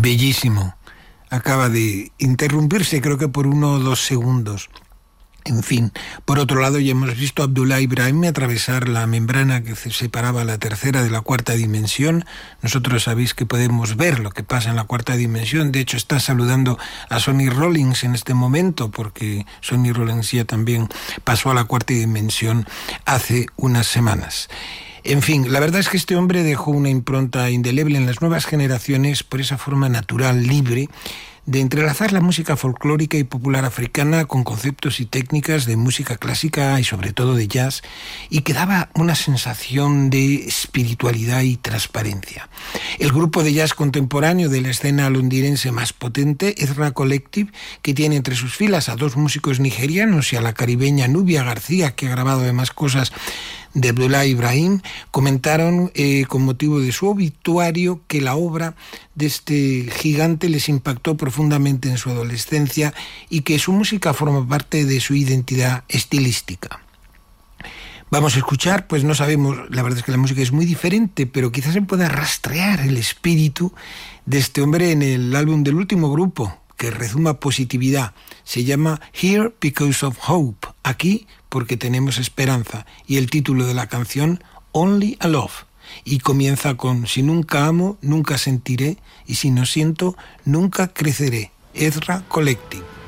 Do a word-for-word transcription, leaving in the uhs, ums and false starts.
Bellísimo. Acaba de interrumpirse, creo que por uno o dos segundos. En fin, por otro lado, ya hemos visto a Abdullah Ibrahim atravesar la membrana que separaba la tercera de la cuarta dimensión. Nosotros sabéis que podemos ver lo que pasa en la cuarta dimensión. De hecho, está saludando a Sonny Rollins en este momento, porque Sonny Rollins ya también pasó a la cuarta dimensión hace unas semanas. En fin, la verdad es que este hombre dejó una impronta indeleble en las nuevas generaciones por esa forma natural, libre, de entrelazar la música folclórica y popular africana con conceptos y técnicas de música clásica y sobre todo de jazz, y que daba una sensación de espiritualidad y transparencia. El grupo de jazz contemporáneo de la escena londinense más potente, Ezra Collective, que tiene entre sus filas a dos músicos nigerianos y a la caribeña Nubia García, que ha grabado además cosas de Abdullah Ibrahim, comentaron eh, con motivo de su obituario que la obra de este gigante les impactó profundamente en su adolescencia y que su música forma parte de su identidad estilística. Vamos a escuchar, pues no sabemos, la verdad es que la música es muy diferente, pero quizás se pueda rastrear el espíritu de este hombre en el álbum del último grupo, que rezuma positividad. Se llama Here Because of Hope, aquí porque tenemos esperanza, y el título de la canción Only a Love, y comienza con si nunca amo, nunca sentiré, y si no siento, nunca creceré. Ezra Collective.